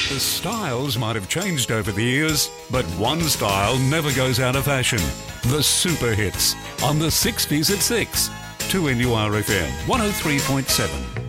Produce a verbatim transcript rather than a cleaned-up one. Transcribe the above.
The styles might have changed over the years, but one style never goes out of fashion. The Super Hits on the sixties at six. two N U R F M one oh three point seven.